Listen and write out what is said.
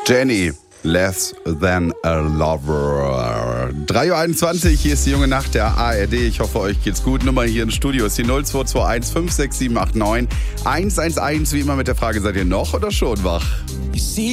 Jenny, Less Than a Lover. 3.21 Uhr, hier ist die junge Nacht der ARD. Ich hoffe, euch geht's gut. Nummer hier im Studio ist die 0221 56789 111. Wie immer mit der Frage, seid ihr noch oder schon wach?